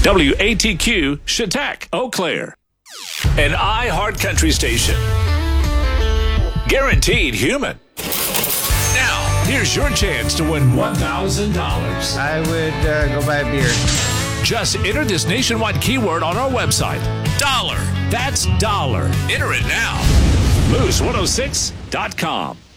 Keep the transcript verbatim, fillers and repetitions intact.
W A T Q, Chautauqua, Eau Claire. An iHeart Country station. Guaranteed human. Now, here's your chance to win one thousand dollars. I would uh, go buy a beer. Just enter this nationwide keyword on our website. Dollar. That's dollar. Enter it now. Moose one oh six dot com.